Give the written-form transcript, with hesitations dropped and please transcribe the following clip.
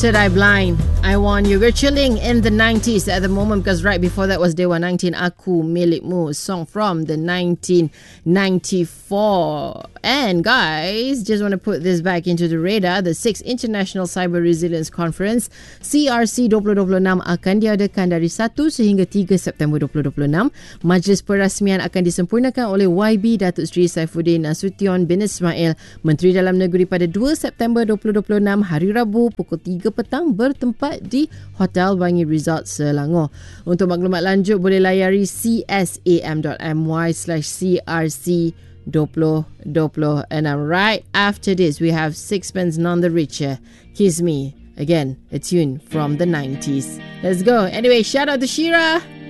Third Eye Blind, I Want You. We're chilling in the 90s at the moment because right before that was Dewa 19, Aku Milikmu, song from the 1994. And guys, just want to put this back into the radar. The 6th International Cyber Resilience Conference CRC 2026 akan diadakan dari 1 sehingga 3 September 2026. Majlis perasmian akan disempurnakan oleh YB Datuk Seri Saifuddin Nasution bin Ismail, Menteri Dalam Negeri, pada 2 September 2026 hari Rabu pukul 3 petang bertempat di Hotel Bangi Resort Selangor. Untuk maklumat lanjut boleh layari csam.my/crc2020. And right after this we have Sixpence None the Richer, Kiss Me. Again, a tune from the 90s. Let's go. Anyway, shout out to Shira.